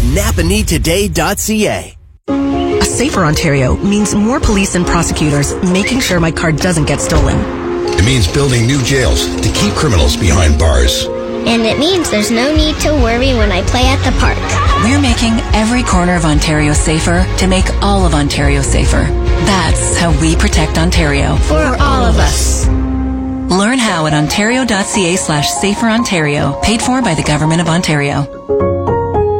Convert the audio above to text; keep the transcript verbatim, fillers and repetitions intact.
napa need today dot c a. A safer Ontario means more police and prosecutors making sure my car doesn't get stolen. It means building new jails to keep criminals behind bars. And it means there's no need to worry when I play at the park. We're making every corner of Ontario safer to make all of Ontario safer. That's how we protect Ontario. For all of us. Learn how at ontario dot c a slash safer Ontario, paid for by the Government of Ontario.